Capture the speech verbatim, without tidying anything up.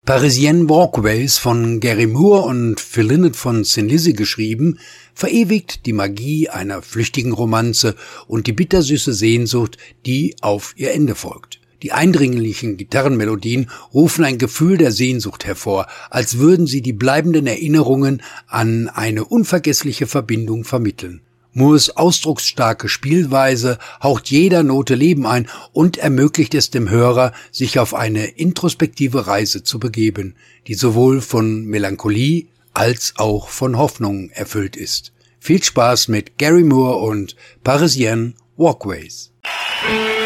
Parisienne Walkways von Gary Moore und Phil Lynott von Thin Lizzy geschrieben, verewigt die Magie einer flüchtigen Romanze und die bittersüße Sehnsucht, die auf ihr Ende folgt. Die eindringlichen Gitarrenmelodien rufen ein Gefühl der Sehnsucht hervor, als würden sie die bleibenden Erinnerungen an eine unvergessliche Verbindung vermitteln. Moores ausdrucksstarke Spielweise haucht jeder Note Leben ein und ermöglicht es dem Hörer, sich auf eine introspektive Reise zu begeben, die sowohl von Melancholie als auch von Hoffnung erfüllt ist. Viel Spaß mit Gary Moore und Parisienne Walkways.